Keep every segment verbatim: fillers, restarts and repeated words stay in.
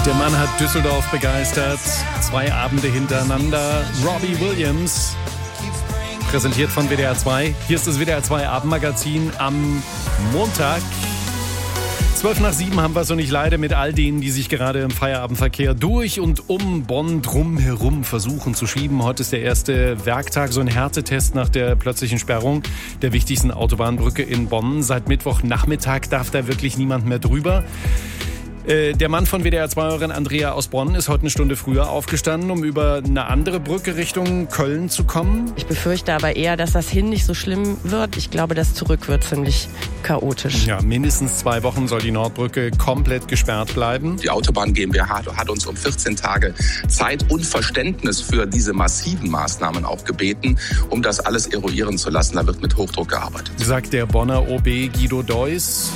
Der Mann hat Düsseldorf begeistert. Zwei Abende hintereinander. Robbie Williams, präsentiert von W D R zwei. Hier ist das W D R zwei Abendmagazin am Montag. Zwölf nach sieben haben wir es und ich leide mit all denen, die sich gerade im Feierabendverkehr durch und um Bonn drumherum versuchen zu schieben. Heute ist der erste Werktag, so ein Härtetest nach der plötzlichen Sperrung der wichtigsten Autobahnbrücke in Bonn. Seit Mittwochnachmittag darf da wirklich niemand mehr drüber. Der Mann von W D R zwei-Hörerin Andrea aus Bonn ist heute eine Stunde früher aufgestanden, um über eine andere Brücke Richtung Köln zu kommen. Ich befürchte aber eher, dass das hin nicht so schlimm wird. Ich glaube, das Zurück wird ziemlich chaotisch. Ja, mindestens zwei Wochen soll die Nordbrücke komplett gesperrt bleiben. Die Autobahn GmbH hat uns um vierzehn Tage Zeit und Verständnis für diese massiven Maßnahmen auch gebeten, um das alles eruieren zu lassen. Da wird mit Hochdruck gearbeitet. Sagt der Bonner O B Guido Deuss.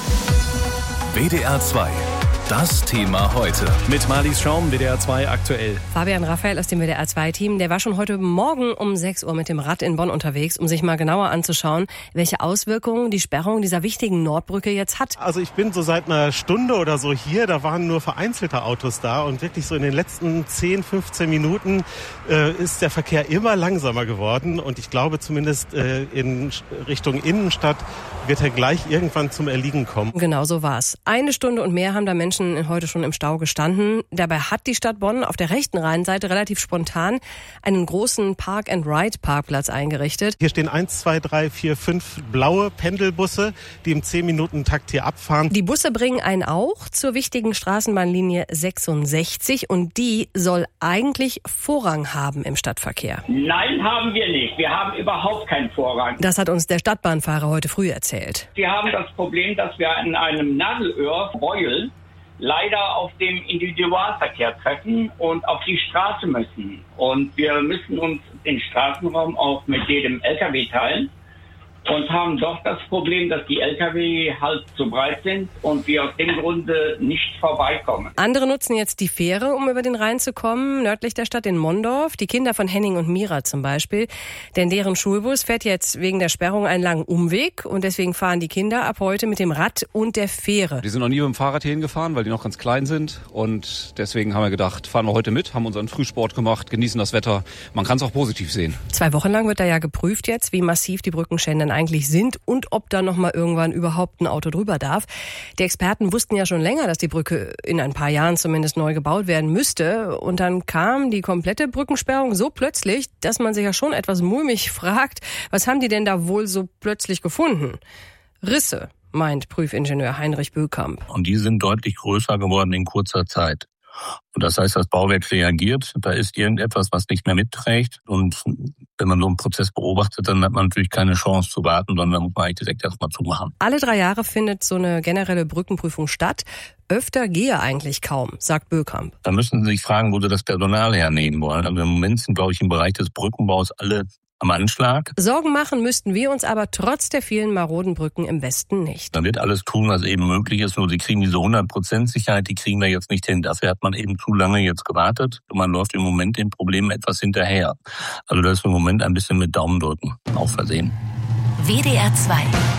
W D R zwei. Das Thema heute. Mit Marlies Schaum, W D R zwei aktuell. Fabian Raphael aus dem W D R zwei Team, der war schon heute Morgen um sechs Uhr mit dem Rad in Bonn unterwegs, um sich mal genauer anzuschauen, welche Auswirkungen die Sperrung dieser wichtigen Nordbrücke jetzt hat. Also ich bin so seit einer Stunde oder so hier, da waren nur vereinzelte Autos da und wirklich so in den letzten zehn, fünfzehn Minuten äh, ist der Verkehr immer langsamer geworden und ich glaube zumindest äh, in Richtung Innenstadt wird er gleich irgendwann zum Erliegen kommen. Genau so war's. Eine Stunde und mehr haben da Menschen heute schon im Stau gestanden. Dabei hat die Stadt Bonn auf der rechten Rheinseite relativ spontan einen großen Park-and-Ride-Parkplatz eingerichtet. Hier stehen eins, zwei, drei, vier, fünf blaue Pendelbusse, die im zehn Minuten Takt hier abfahren. Die Busse bringen einen auch zur wichtigen Straßenbahnlinie sechsundsechzig und die soll eigentlich Vorrang haben im Stadtverkehr. Nein, haben wir nicht. Wir haben überhaupt keinen Vorrang. Das hat uns der Stadtbahnfahrer heute früh erzählt. Wir haben das Problem, dass wir in einem Nadelöhr, Beul, leider auf dem Individualverkehr treffen und auf die Straße müssen. Und wir müssen uns den Straßenraum auch mit jedem L K W teilen und haben doch das Problem, dass die L K W halt zu breit sind und wir aus dem Grunde nicht vorbeikommen. Andere nutzen jetzt die Fähre, um über den Rhein zu kommen, nördlich der Stadt in Mondorf. Die Kinder von Henning und Mira zum Beispiel. Denn deren Schulbus fährt jetzt wegen der Sperrung einen langen Umweg und deswegen fahren die Kinder ab heute mit dem Rad und der Fähre. Die sind noch nie mit dem Fahrrad hierhin gefahren, weil die noch ganz klein sind und deswegen haben wir gedacht, fahren wir heute mit, haben unseren Frühsport gemacht, genießen das Wetter. Man kann es auch positiv sehen. Zwei Wochen lang wird da ja geprüft jetzt, wie massiv die Brückenschänden eigentlich sind und ob da noch mal irgendwann überhaupt ein Auto drüber darf. Die Experten wussten ja schon länger, dass die Brücke in ein paar Jahren zumindest neu gebaut werden müsste. Und dann kam die komplette Brückensperrung so plötzlich, dass man sich ja schon etwas mulmig fragt, was haben die denn da wohl so plötzlich gefunden? Risse, meint Prüfingenieur Heinrich Bökamp. Und die sind deutlich größer geworden in kurzer Zeit. Und das heißt, das Bauwerk reagiert, da ist irgendetwas, was nicht mehr mitträgt. Und wenn man so einen Prozess beobachtet, dann hat man natürlich keine Chance zu warten, sondern muss man eigentlich direkt erstmal zumachen. Alle drei Jahre findet so eine generelle Brückenprüfung statt. Öfter gehe eigentlich kaum, sagt Bökamp. Da müssen Sie sich fragen, wo Sie das Personal hernehmen wollen. Also im Moment sind, glaube ich, im Bereich des Brückenbaus alle am Anschlag. Sorgen machen müssten wir uns aber trotz der vielen maroden Brücken im Westen nicht. Man wird alles tun, was eben möglich ist, nur sie kriegen diese hundert Prozent Sicherheit, die kriegen wir jetzt nicht hin. Dafür hat man eben zu lange jetzt gewartet und man läuft im Moment den Problemen etwas hinterher. Also das ist im Moment ein bisschen mit Daumendrücken auch versehen. W D R zwei